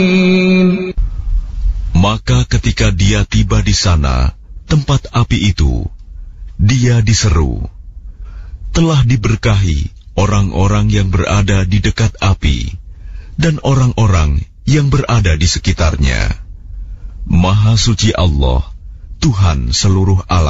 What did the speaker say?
Maka ketika dia tiba di sana, tempat api itu, dia diseru, telah diberkahi orang-orang yang berada di dekat api, dan orang-orang yang berada di sekitarnya. Maha suci Allah, Tuhan seluruh alam.